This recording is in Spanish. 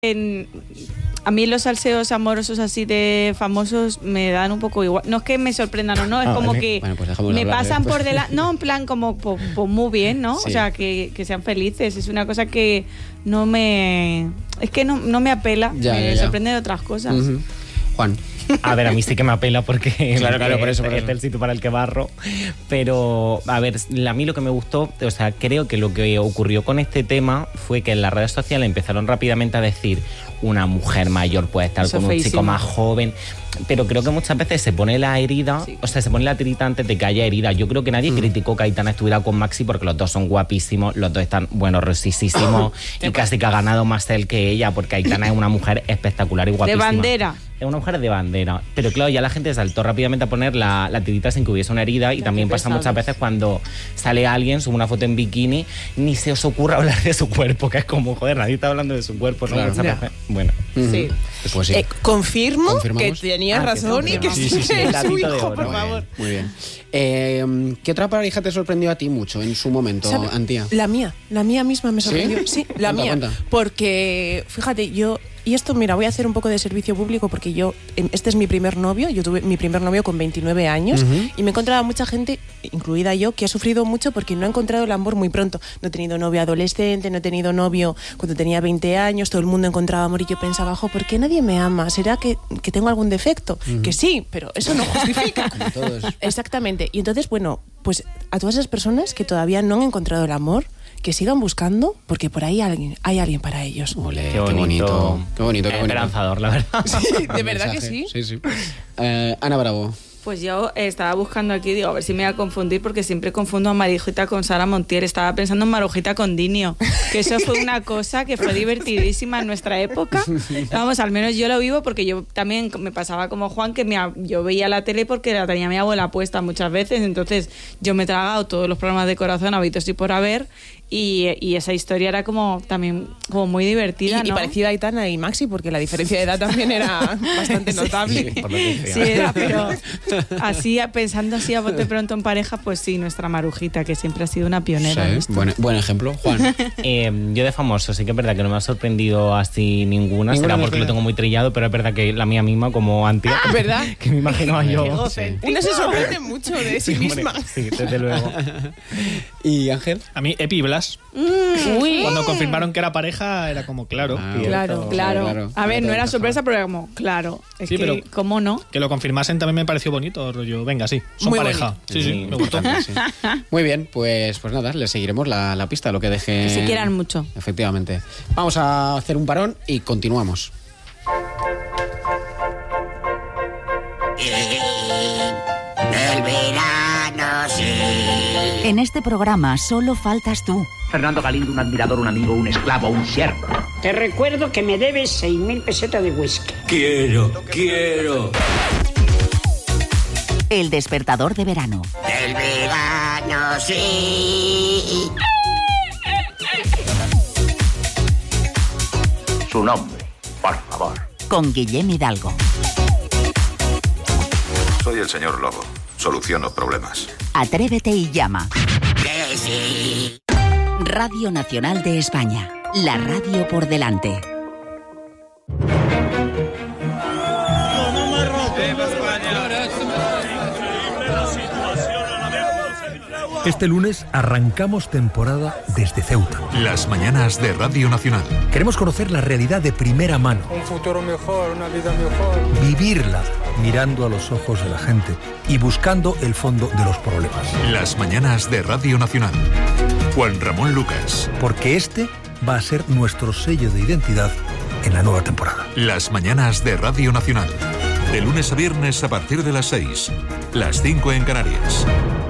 A mí los salseos amorosos así de famosos me dan un poco igual. No es que me sorprendan o no, es como que pues me pasan por delante. No, en plan como pues muy bien, ¿no? Sí. O sea, que sean felices. Es una cosa que no me... Es que no me apela, me sorprende de otras cosas. Juan. A ver, a mí sí que me apela porque Claro, por eso. es el sitio para el que barro. Pero, a ver, a mí lo que me gustó, o sea, creo que lo que ocurrió con este tema fue que en las redes sociales empezaron rápidamente a decir una mujer mayor puede estar Eso con un feísimo. chico más joven. Pero creo que muchas veces se pone la herida, Sí. o sea, se pone la tirita antes de que haya herida. Yo creo que nadie criticó que Aitana estuviera con Maxi porque los dos son guapísimos, los dos están, bueno, rosísimos y casi que ha ganado más él que ella porque Aitana es una mujer espectacular y De guapísima. bandera. Es una mujer de bandera. Pero claro, ya la gente saltó rápidamente a poner la tirita sin que hubiese una herida. Y también pasa muchas veces cuando sale alguien, sube una foto en bikini, ni se os ocurra hablar de su cuerpo, que es como, joder, nadie está hablando de su cuerpo, ¿no? Claro. Muchas veces. Bueno. Sí. Pues sí. Confirmo ¿Confirmamos? que tenías razón y que confirmamos. sí, Sí, es gatito su de hijo, oro. por Muy favor. Muy bien. ¿Qué otra pareja te sorprendió a ti mucho en su momento, ¿Sabe? Antía? La mía misma me sorprendió. Sí, la Cuenta, mía. cuenta. Porque, fíjate, y esto, mira, voy a hacer un poco de servicio público porque este es mi primer novio, yo tuve mi primer novio con 29 años y me he encontrado a mucha gente, incluida yo, que ha sufrido mucho porque no ha encontrado el amor muy pronto. No he tenido novio adolescente, no he tenido novio cuando tenía 20 años, todo el mundo encontraba amor y yo pensaba, ¿por qué nadie me ama? ¿Será que tengo algún defecto? Que sí, pero eso no justifica. Como todos. Exactamente. Y entonces, bueno, pues a todas esas personas que todavía no han encontrado el amor, que sigan buscando, porque por ahí hay alguien para ellos. Ole, Qué bonito. Qué bonito. Esperanzador, la verdad. Sí, de Buen verdad que mensaje. sí. Sí. Ana Bravo. Pues yo estaba buscando aquí, digo, a ver si me voy a confundir, porque siempre confundo a Marijita con Sara Montiel. Estaba pensando en Marujita con Dinio, que eso fue una cosa que fue divertidísima en nuestra época. Vamos, al menos yo lo vivo porque yo también me pasaba como Juan, que yo veía la tele porque la tenía mi abuela puesta muchas veces, entonces yo me he tragado todos los programas de Corazón habidos y por haber, y esa historia era como también como muy divertida, Y ¿no? parecida a Aitana y Maxi, porque la diferencia de edad también era bastante notable. Por lo que sea. Sí, era, pero así, pensando así a bote pronto en pareja, pues sí, nuestra Marujita, que siempre ha sido una pionera en esto. Buen ejemplo, Juan. Yo de famoso, sí que es verdad que no me ha sorprendido así ninguna. Será porque lo tengo muy trillado, pero es verdad que la mía misma, como Antía, ¿Verdad? que me imaginaba yo. Una se sorprende mucho de sí misma. Sí, desde luego. ¿Y Ángel? A mí, Epi y Blas. Uy. Cuando confirmaron que era pareja, era como claro. Claro. Claro. A ver, no era sorpresa, pero era como, claro. Es Sí, que, pero- ¿cómo no? Que lo confirmasen también me pareció bonito, rollo. Venga, sí, son Muy pareja. bonito. Sí, me gustó. Sí. Muy bien, pues nada, le seguiremos la pista, lo que deje. Que se quieran mucho. Efectivamente. Vamos a hacer un parón y continuamos. El verano sí. En este programa solo faltas tú. Fernando Galindo, un admirador, un amigo, un esclavo, un siervo. Te recuerdo que me debes 6.000 pesetas de whisky. Quiero. El despertador de verano. El verano sí. Su nombre, por favor. Con Guillem Hidalgo. Soy el señor Lobo. Soluciono problemas. Atrévete y llama. Que sí. Radio Nacional de España. La radio por delante. Este lunes arrancamos temporada desde Ceuta. Las mañanas de Radio Nacional. Queremos conocer la realidad de primera mano, Un futuro mejor, una vida mejor. vivirla mirando a los ojos de la gente y buscando el fondo de los problemas. Las mañanas de Radio Nacional. Juan Ramón Lucas. Porque este va a ser nuestro sello de identidad en la nueva temporada. Las mañanas de Radio Nacional. De lunes a viernes a partir de las 6. Las 5 en Canarias.